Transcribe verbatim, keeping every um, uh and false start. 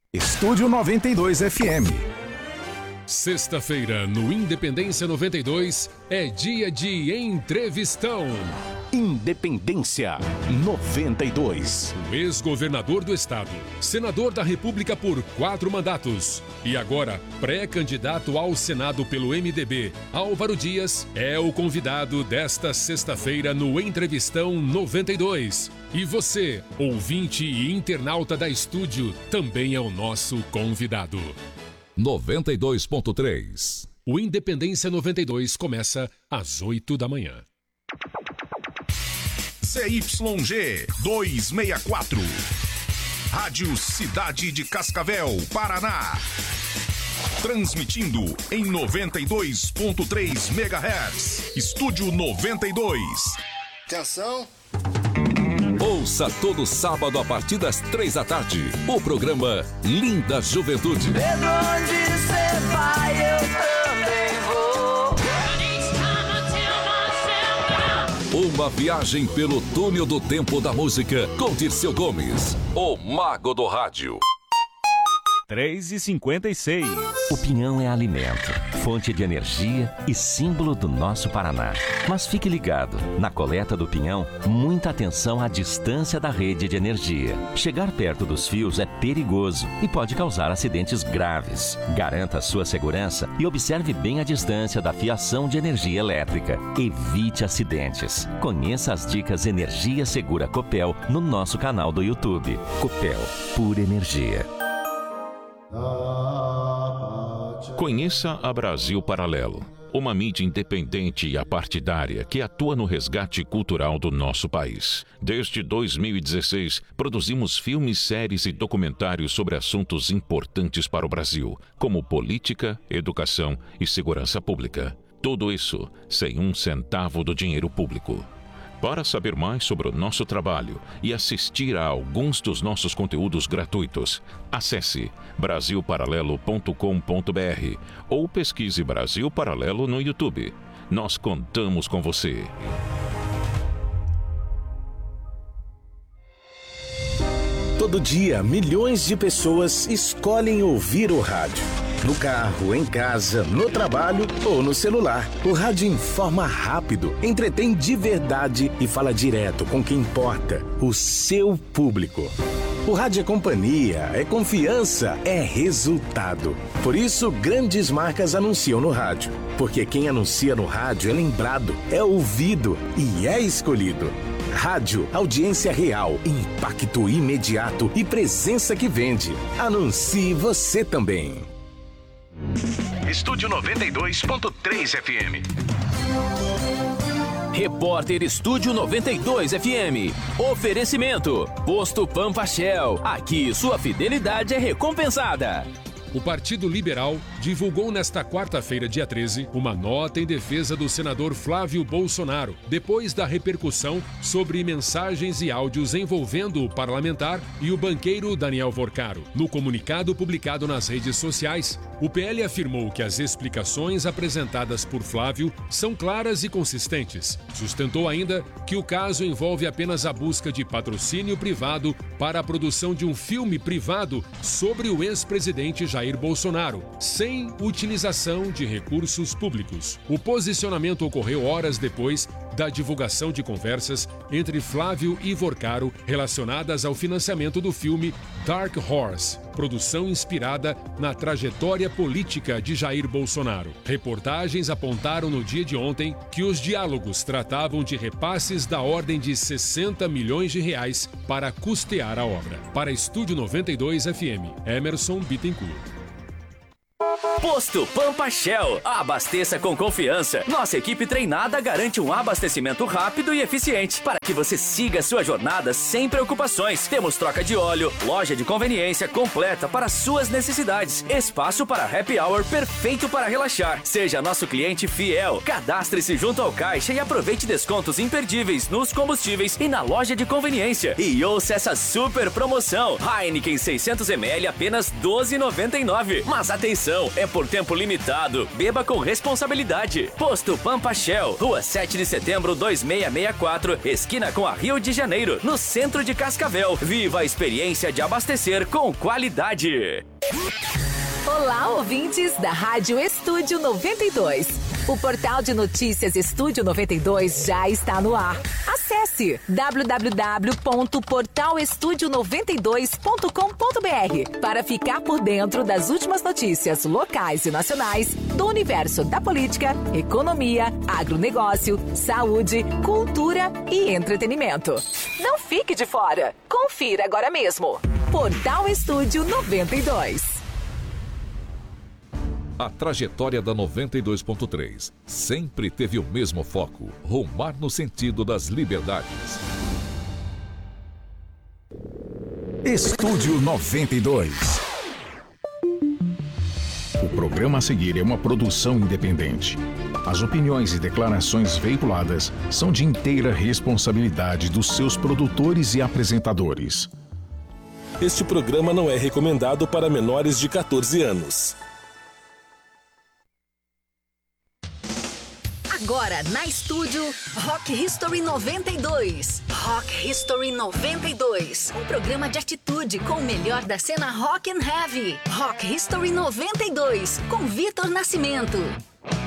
Estúdio noventa e dois F M. Sexta-feira, no Independência noventa e dois, é dia de entrevistão. Independência noventa e dois. O ex-governador do estado, senador da República por quatro mandatos e agora pré-candidato ao Senado pelo M D B, Álvaro Dias, é o convidado desta sexta-feira no Entrevistão noventa e dois. E você, ouvinte e internauta da Estúdio, também é o nosso convidado. noventa e dois ponto três. O Independência noventa e dois começa às oito da manhã. C Y G duzentos e sessenta e quatro. Rádio Cidade de Cascavel, Paraná. Transmitindo em noventa e dois ponto três megahertz. Estúdio noventa e dois. Atenção. Ouça todo sábado a partir das três da tarde o programa Linda Juventude. Pedro, onde você vai, eu também vou. Uma viagem pelo túnel do tempo da música com Dirceu Gomes, o mago do rádio. três e cinquenta e seis. O pinhão é alimento, fonte de energia e símbolo do nosso Paraná. Mas fique ligado, na coleta do pinhão, muita atenção à distância da rede de energia. Chegar perto dos fios é perigoso e pode causar acidentes graves. Garanta sua segurança e observe bem a distância da fiação de energia elétrica. Evite acidentes. Conheça as dicas Energia Segura Copel no nosso canal do YouTube. Copel, pura energia. Conheça a Brasil Paralelo, uma mídia independente e apartidária que atua no resgate cultural do nosso país. Desde dois mil e dezesseis, produzimos filmes, séries e documentários sobre assuntos importantes para o Brasil, como política, educação e segurança pública. Tudo isso sem um centavo do dinheiro público. Para saber mais sobre o nosso trabalho e assistir a alguns dos nossos conteúdos gratuitos, acesse brasil paralelo ponto com ponto br ou pesquise Brasil Paralelo no YouTube. Nós contamos com você. Todo dia, milhões de pessoas escolhem ouvir o rádio. No carro, em casa, no trabalho ou no celular. O rádio informa rápido, entretém de verdade e fala direto com quem importa, o seu público. O rádio é companhia, é confiança, é resultado. Por isso, grandes marcas anunciam no rádio. Porque quem anuncia no rádio é lembrado, é ouvido e é escolhido. Rádio, audiência real, impacto imediato e presença que vende. Anuncie você também. Estúdio noventa e dois ponto três F M. Repórter Estúdio noventa e dois F M. Oferecimento: Posto Pampa Shell. Aqui sua fidelidade é recompensada. O Partido Liberal divulgou nesta quarta-feira, dia treze, uma nota em defesa do senador Flávio Bolsonaro, depois da repercussão sobre mensagens e áudios envolvendo o parlamentar e o banqueiro Daniel Vorcaro. No comunicado publicado nas redes sociais, o P L afirmou que as explicações apresentadas por Flávio são claras e consistentes. Sustentou ainda que o caso envolve apenas a busca de patrocínio privado para a produção de um filme privado sobre o ex-presidente Jair Bolsonaro, sem utilização de recursos públicos. O posicionamento ocorreu horas depois da divulgação de conversas entre Flávio e Vorcaro relacionadas ao financiamento do filme Dark Horse, produção inspirada na trajetória política de Jair Bolsonaro. Reportagens apontaram no dia de ontem que os diálogos tratavam de repasses da ordem de sessenta milhões de reais para custear a obra. Para Estúdio noventa e dois F M, Emerson Bittencourt. Posto Pampa Shell. Abasteça com confiança. Nossa equipe treinada garante um abastecimento rápido e eficiente para que você siga sua jornada sem preocupações. Temos troca de óleo, loja de conveniência completa para suas necessidades, espaço para happy hour perfeito para relaxar. Seja nosso cliente fiel. Cadastre-se junto ao caixa e aproveite descontos imperdíveis nos combustíveis e na loja de conveniência. E ouça essa super promoção. Heineken seiscentos mililitros apenas doze reais e noventa e nove centavos. Mas atenção! promoção é por tempo limitado. Beba com responsabilidade. Posto Pampa Shell, Rua sete de setembro, dois seis seis quatro, esquina com a Rio de Janeiro, no centro de Cascavel. Viva a experiência de abastecer com qualidade. Olá, ouvintes da Rádio Estúdio noventa e dois. O portal de notícias Estúdio noventa e dois já está no ar. Acesse w w w ponto portal estúdio noventa e dois ponto com ponto b r para ficar por dentro das últimas notícias locais e nacionais do universo da política, economia, agronegócio, saúde, cultura e entretenimento. Não fique de fora. Confira agora mesmo. Portal Estúdio noventa e dois. A trajetória da noventa e dois ponto três sempre teve o mesmo foco: rumar no sentido das liberdades. Estúdio noventa e dois. O programa a seguir é uma produção independente. As opiniões e declarações veiculadas são de inteira responsabilidade dos seus produtores e apresentadores. Este programa não é recomendado para menores de catorze anos. Agora na Estúdio Rock History noventa e dois. Rock History noventa e dois. Um programa de atitude com o melhor da cena rock and heavy. Rock History noventa e dois com Vitor Nascimento.